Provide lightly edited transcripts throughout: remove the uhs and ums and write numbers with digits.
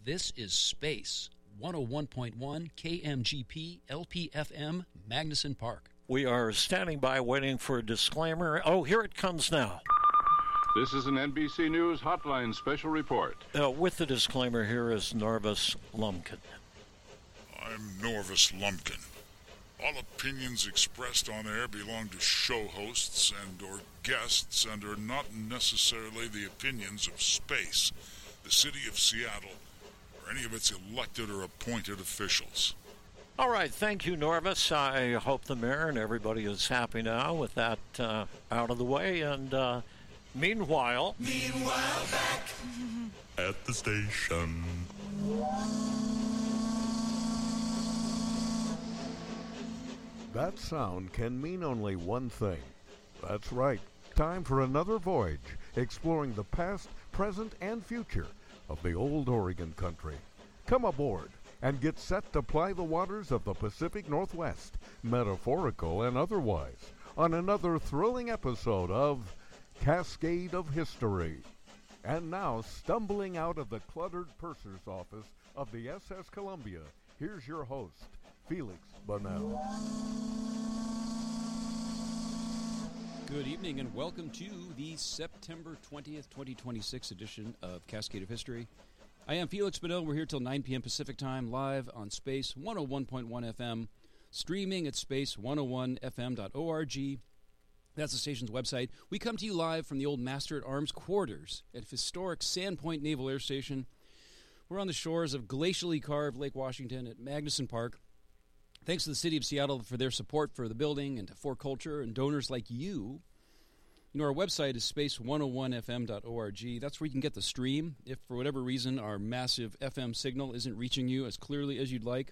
This is Space, 101.1 KMGP LPFM, Magnuson Park. We are standing by waiting for a disclaimer. Oh, here it comes now. This is an NBC News Hotline special report. With the disclaimer, here is Norvis Lumpkin. I'm Norvis Lumpkin. All opinions expressed on air belong to show hosts and or guests and are not necessarily the opinions of Space, the city of Seattle, or any of its elected or appointed officials. All right, thank you, Norvis. I hope the mayor and everybody is happy now with that out of the way. And meanwhile, back at the station. That sound can mean only one thing. That's right. Time for another voyage, exploring the past, present, and future of the old Oregon country. Come aboard and get set to ply the waters of the Pacific Northwest, metaphorical and otherwise, on another thrilling episode of Cascade of History. And now, stumbling out of the cluttered purser's office of the SS Columbia, here's your host, Felix Bunnell. Good evening and welcome to the September 20th, 2026 edition of Cascade of History. I am Felix Bunnell. We're here till 9 p.m. Pacific Time, live on Space 101.1 FM, streaming at space101fm.org. That's the station's website. We come to you live from the old Master-at-Arms quarters at historic Sandpoint Naval Air Station. We're on the shores of glacially carved Lake Washington at Magnuson Park. Thanks to the city of Seattle for their support for the building and to For Culture and donors like you. You know, our website is space101fm.org. That's where you can get the stream if, for whatever reason, our massive FM signal isn't reaching you as clearly as you'd like.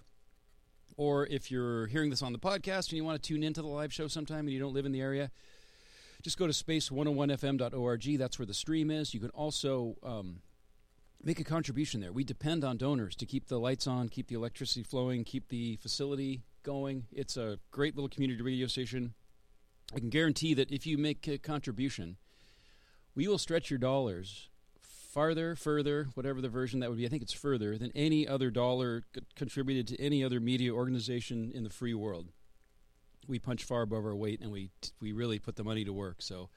Or if you're hearing this on the podcast and you want to tune into the live show sometime and you don't live in the area, just go to space101fm.org. That's where the stream is. You can also make a contribution there. We depend on donors to keep the lights on, keep the electricity flowing, keep the facility going. It's a great little community radio station. I can guarantee that if you make a contribution, we will stretch your dollars farther, further, whatever the version that would be. I think it's further than any other dollar contributed to any other media organization in the free world. We punch far above our weight, and we really put the money to work. So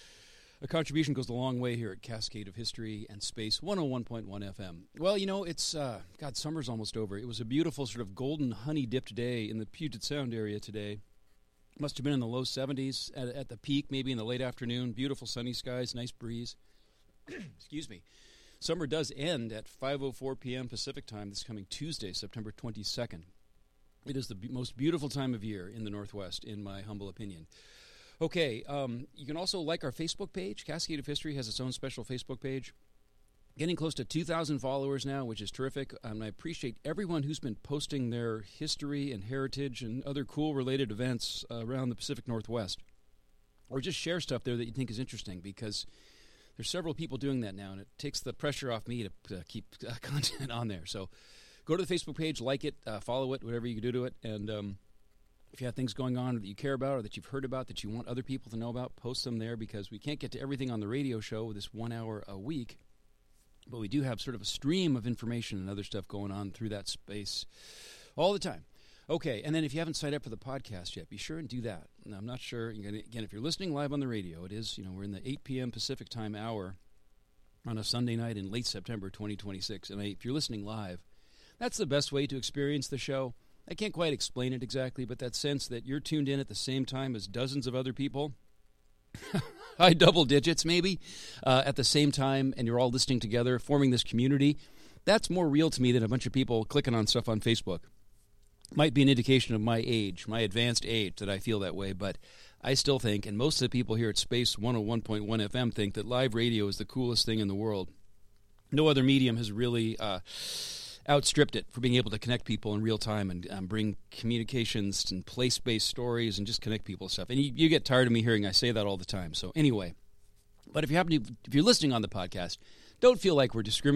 a contribution goes a long way here at Cascade of History and Space 101.1 FM. Well, you know, it's, summer's almost over. It was a beautiful sort of golden honey-dipped day in the Puget Sound area today. Must have been in the low 70s at the peak, maybe in the late afternoon. Beautiful sunny skies, nice breeze. Excuse me. Summer does end at 5:04 p.m. Pacific Time this coming Tuesday, September 22nd. It is the most beautiful time of year in the Northwest, in my humble opinion. Okay, you can also like our Facebook page. Cascade of History has its own special Facebook page. Getting close to 2,000 followers now, which is terrific. And I appreciate everyone who's been posting their history and heritage and other cool related events around the Pacific Northwest. Or just share stuff there that you think is interesting, because there's several people doing that now, and it takes the pressure off me to keep content on there. So go to the Facebook page, like it, follow it, whatever you can do to it. And if you have things going on that you care about or that you've heard about that you want other people to know about, post them there, because we can't get to everything on the radio show with this 1 hour a week. But we do have sort of a stream of information and other stuff going on through that space all the time. Okay, and then if you haven't signed up for the podcast yet, be sure and do that. Now, I'm not sure, again, if you're listening live on the radio, it is, we're in the 8 p.m. Pacific Time hour on a Sunday night in late September 2026. And if you're listening live, that's the best way to experience the show. I can't quite explain it exactly, but that sense that you're tuned in at the same time as dozens of other people, high double digits maybe, at the same time, and you're all listening together, forming this community, that's more real to me than a bunch of people clicking on stuff on Facebook. Might be an indication of my age, my advanced age, that I feel that way, but I still think, and most of the people here at Space 101.1 FM think, that live radio is the coolest thing in the world. No other medium has really outstripped it for being able to connect people in real time and bring communications and place-based stories and just connect people and stuff. And you get tired of me hearing I say that all the time. So anyway, but if you're listening on the podcast, don't feel like we're discriminating